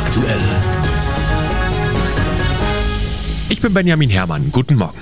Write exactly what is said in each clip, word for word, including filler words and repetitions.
aktuell. Ich bin Benjamin Herrmann. Guten Morgen.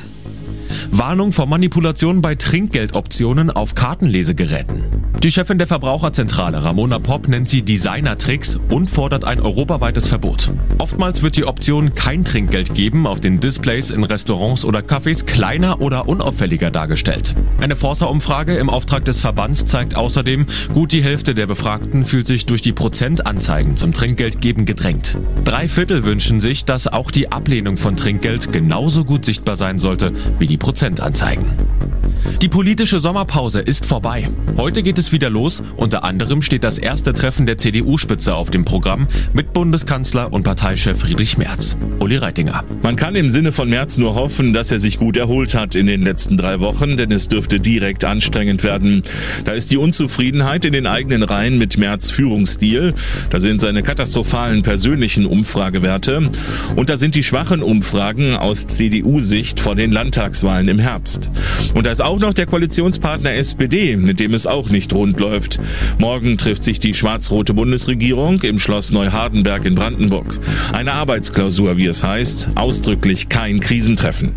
Warnung vor Manipulation bei Trinkgeldoptionen auf Kartenlesegeräten. Die Chefin der Verbraucherzentrale, Ramona Popp, nennt sie Designer-Tricks und fordert ein europaweites Verbot. Oftmals wird die Option kein Trinkgeld geben auf den Displays in Restaurants oder Cafés kleiner oder unauffälliger dargestellt. Eine Forsa-Umfrage im Auftrag des Verbands zeigt außerdem, gut die Hälfte der Befragten fühlt sich durch die Prozentanzeigen zum Trinkgeldgeben gedrängt. Drei Viertel wünschen sich, dass auch die Ablehnung von Trinkgeld genauso gut sichtbar sein sollte wie die Prozentanzeigen. Die politische Sommerpause ist vorbei. Heute geht es wieder los. Unter anderem steht das erste Treffen der C D U-Spitze auf dem Programm mit Bundeskanzler und Parteichef Friedrich Merz. Uli Reitinger. Man kann im Sinne von Merz nur hoffen, dass er sich gut erholt hat in den letzten drei Wochen, denn es dürfte direkt anstrengend werden. Da ist die Unzufriedenheit in den eigenen Reihen mit Merz' Führungsstil. Da sind seine katastrophalen persönlichen Umfragewerte. Und da sind die schwachen Umfragen aus C D U-Sicht vor den Landtagswahlen im Herbst. Und da ist auch noch der Koalitionspartner S P D, mit dem es auch nicht rund läuft. Morgen trifft sich die schwarz-rote Bundesregierung im Schloss Neuhardenberg in Brandenburg. Eine Arbeitsklausur, wie es heißt, ausdrücklich kein Krisentreffen.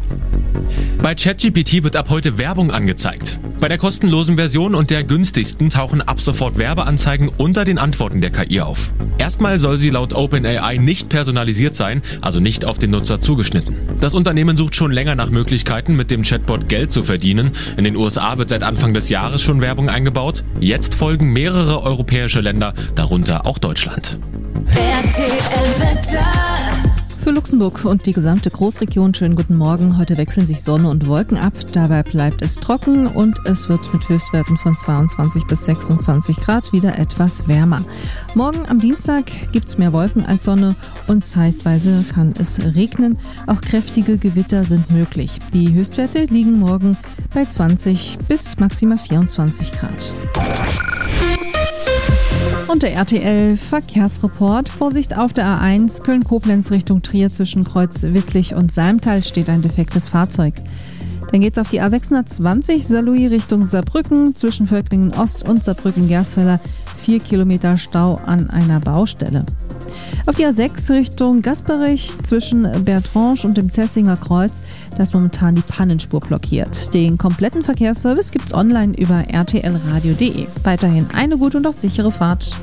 Bei ChatGPT wird ab heute Werbung angezeigt. Bei der kostenlosen Version und der günstigsten tauchen ab sofort Werbeanzeigen unter den Antworten der K I auf. Erstmal soll sie laut OpenAI nicht personalisiert sein, also nicht auf den Nutzer zugeschnitten. Das Unternehmen sucht schon länger nach Möglichkeiten, mit dem Chatbot Geld zu verdienen. In den U S A wird seit Anfang des Jahres schon Werbung eingebaut. Jetzt folgen mehrere europäische Länder, darunter auch Deutschland. R T L-Wetter. Für Luxemburg und die gesamte Großregion schönen guten Morgen. Heute wechseln sich Sonne und Wolken ab. Dabei bleibt es trocken und es wird mit Höchstwerten von zweiundzwanzig bis sechsundzwanzig Grad wieder etwas wärmer. Morgen am Dienstag gibt's mehr Wolken als Sonne und zeitweise kann es regnen. Auch kräftige Gewitter sind möglich. Die Höchstwerte liegen morgen bei zwanzig bis maximal vierundzwanzig Grad. Und der R T L-Verkehrsreport. Vorsicht auf der A eins Köln-Koblenz Richtung Trier zwischen Kreuz Wittlich und Salmtal steht ein defektes Fahrzeug. Dann geht's auf die A sechshundertzwanzig Saarlouis Richtung Saarbrücken zwischen Völklingen Ost und Saarbrücken-Gersfelder. Vier Kilometer Stau an einer Baustelle. Auf die A sechs Richtung Gasperich zwischen Bertrange und dem Zessinger Kreuz, da ist momentan die Pannenspur blockiert. Den kompletten Verkehrsservice gibt's online über r t l radio punkt d e. Weiterhin eine gute und auch sichere Fahrt.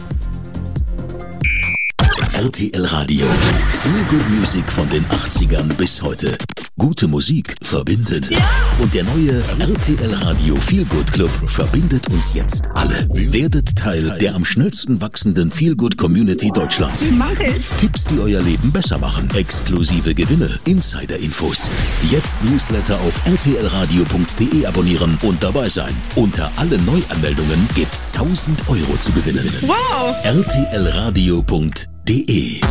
R T L Radio. Feel Good Music von den achtzigern bis heute. Gute Musik verbindet. Ja! Und der neue R T L Radio Feel Good Club verbindet uns jetzt alle. Werdet Teil der am schnellsten wachsenden Feel Good Community Deutschlands. Tipps, die euer Leben besser machen. Exklusive Gewinne. Insider-Infos. Jetzt Newsletter auf r t l radio punkt d e abonnieren und dabei sein. Unter alle Neuanmeldungen gibt's tausend Euro zu gewinnen. Wow! r t l radio punkt d e.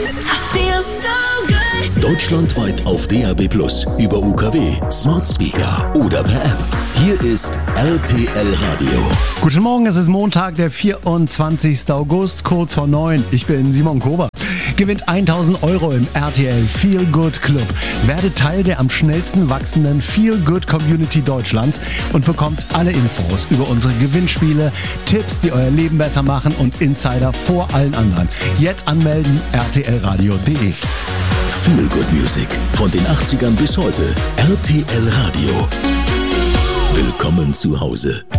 Deutschlandweit auf D A B plus, über U K W, Smart Speaker oder per App. Hier ist R T L Radio. Guten Morgen, es ist Montag, der vierundzwanzigsten August, kurz vor neun. Ich bin Simon Kober. Gewinnt tausend Euro im R T L Feel Good Club. Werde Teil der am schnellsten wachsenden Feel Good Community Deutschlands und bekommt alle Infos über unsere Gewinnspiele, Tipps, die euer Leben besser machen und Insider vor allen anderen. Jetzt anmelden, r t l radio punkt d e. Feel Good Music von den achtzigern bis heute. R T L Radio. Willkommen zu Hause.